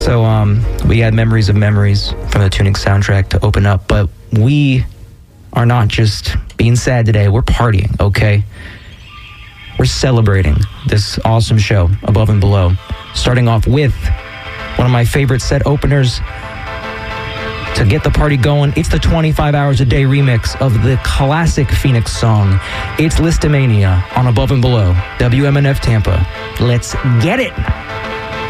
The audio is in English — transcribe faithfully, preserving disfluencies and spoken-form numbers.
So um, we had Memories of Memories from the Tuning soundtrack to open up, but we are not just being sad today. We're partying, okay? We're celebrating this awesome show, Above and Below, starting off with one of my favorite set openers to get the party going. It's the twenty-five hours a day remix of the classic Phoenix song. It's Listomania on Above and Below, W M N F Tampa. Let's get it!